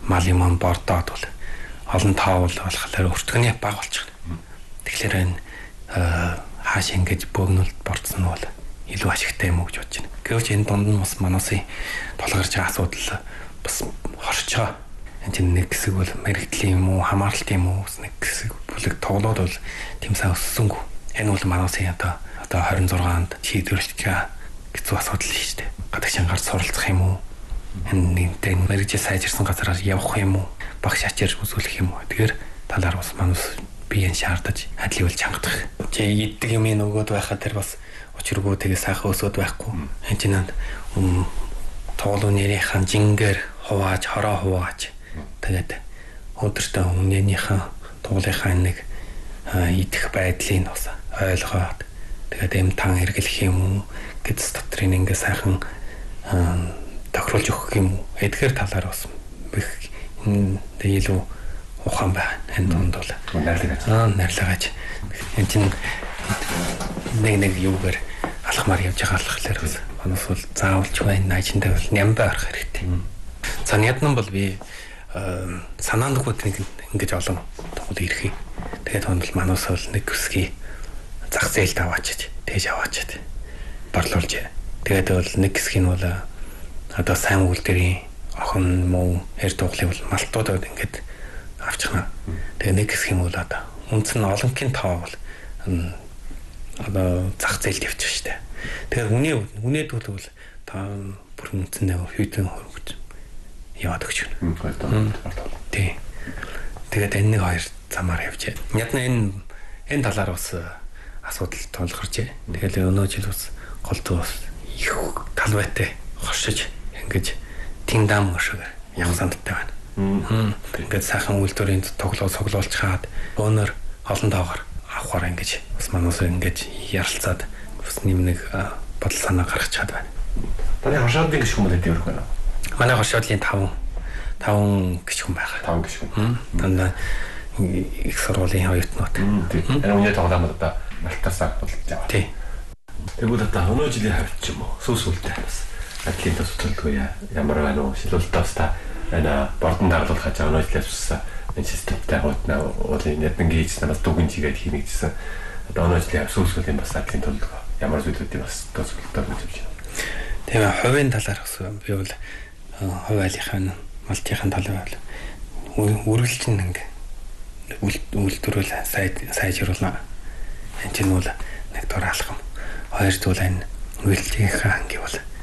мал юм бордоод бол олон таавал болохоор өртгөний баг болчих. Тэгэхээр энэ хааш ингэж бөөгнөлд борцсон нь бол илүү ашигтай юм уу гэж бодож байна. Гэвч энэ дунд нь бас мануусын тулгарч байгаа асуудал бас хорч байгаа. Энд чинь нэг хэсэг бол мэрэгдлийн юм уу, хамааралтай юм уу, нэг хэсэг бүлэг тоглоод бол тийм сайн өссөнгүй. Энэ бол мануусын одоо 26 онд шийдвэрлэж байгаа хэцүү асуудал шүү дээ. Гадагш ангаар суралцах юм уу? Энэ мэрэгжил сайжирсан газараар явах юм уу? Багш ачаар үзүүлэх юм уу? Тэгэхээр талаар бас манус биеийн шаардаж адилуулж хангах. Чи иддэг юм нөгөөд байхад тэр бас учиргүй тэгээ сайхан өсөд байхгүй. Энэ чинь тоглоом нэрийнхэн жингээр хувааж, хороо хувааж тэгээд өдөртөө өмнөнийхэн тоглоомынхаа нэг идэх байдлыг бас ойлгоод тэгээд эмтан хэрэглэх юм уу гэдс дотрын ингээ сайхан тохируулж өгөх юм уу? Эдгээр талаар бас их илүү ухаан байна. Энэ донд бол найрлагаж. Энэ чинь нэг юугаар алхмаар явж байгаа болохоор бас манус бол заавалч байна. Ажиндаа бол нямбай орох хэрэгтэй. За яднан бол би санаандгууд нэг ингэж олон тоглол ирэх юм. Тэгээд хонд бол манус бол нэг хэсгийг зах зээлд аваачиж, тэгж аваачаад борлуулж. Тэгээд бол нэг хэсгийг нь бол одоо сайн үйлдвэрийн охин муу хэр дуглыг бол малтуудад ингэж авчихна. Тэгээ нэг хэсэг юм бол одоо үндс нь олонхын тоо бол одоо зах зээлд явчих штэ. Тэгээ үнээд бол та бүр үндсэндээ хүйтэн хөргөж яваад өгч байна. Тий. Тэгээд энэ нэг хоёр замаар явж байна. Ядна энэ талаар бас асуудал тулгарч байна. Тэгэхээр өнөө жил бас голдуу бас их талбайтай хоршиж ингэж тиндам шиг явах сандтай байна. Ингээд сайхан үйлдвэрийн тоглоулж хаад өнөр олон доогоор авахаар ингэж бас манус ингэж ярилцаад бас нэг бодол санаа гаргаж чад байна. Таны хашаадын гişгүн мөлөд явах байна. Манай хашаадлын 5 гişгүн байгаа. 5 гişгүн. Дандаа их сургуулийн оюутнууд. Энэ үнэ тоглоомод одоо малтасаа болж байгаа. Тий. Тэгвэл одоо өнөө жилийн хавьд ч юм уу сүүсүүлтэй бас атлетик төсөлтгүй ямар байна уу шилүүлтээс та энэ бордон дарлуулах гэж өнөө жилээс үссэн энэ системтэй хавтна уулын нэдэн гээж нас дүгэн чигээд хийнэгдсэн одоо өнөө жилийн сүүсүүлийн бас атлетик төлөв ямар зүйлүүдийн бас төсөлтөөр гэж байна. Тэгээ хувийн талаар бас би бол хуваалынхаа малтынхаа талаар үргэлжлэн ингээ үйлдвэрүүл сайжруулна. Энэ чинь бол нэг дор алхам. Хоёрдуул энэ үйлдвэрийнхаа анги бол